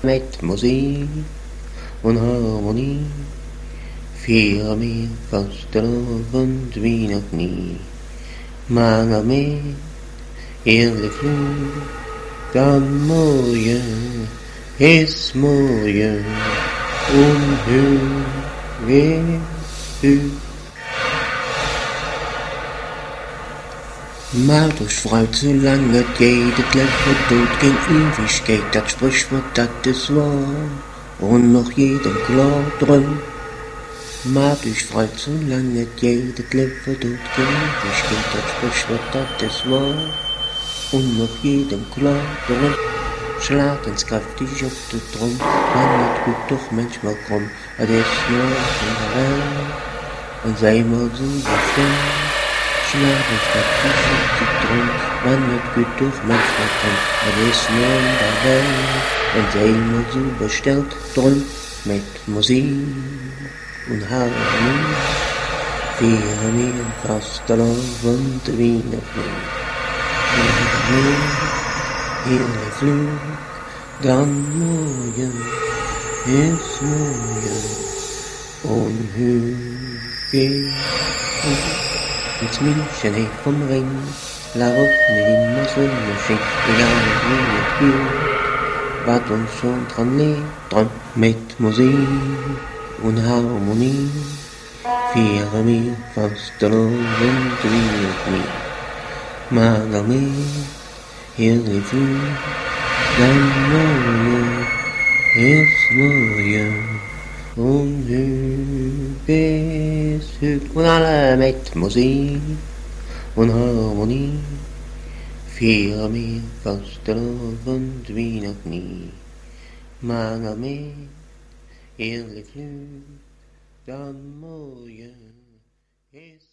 Met muziek en harmonie vieren wir vastelovend wie nog nie. Maar daarmee heerlijk vloed, dan mooie is mooie, onheugelijk. Maar dus fruit, zolang het geht, het leven doet geen Ewigkeit, dat Sprichwort, dat is wahr, und noch jedem klar drin. Maar dus fruit, zolang het geht, het leven doet geen Ewigkeit, dat Sprichwort, dat is wahr, und noch jedem klar drin. Schlag ins kräftig auf de Drum, man het gut doch manchmal krumm, het is nur in der Welt, und sei mal so befreit. Schlag ins kräftig auf de Drum, man het gut doch manchmal krumm, het is nur in der Welt, und sei mal so bestellt drum, mit Musik und Harmonie, vieren wir vastelovend wie nog nie. Heerlijk vloed, dan mooie is mooie, onheugelijk. Iets München heeft vom Ring, laat op niet immer Sonnenschein, egal wie het geht, wat ons schon dran lebt, dran mit Musik und Harmonie, vieren wir vastelovend wie nog nie. Maar daarmee heerlijk vloed, dan mooie is mooie, onheugelijk is het. En alle met muziek en harmonie vieren wir vastelovend wie nog nie. Maar daarmee heerlijk vloed, dan mooie is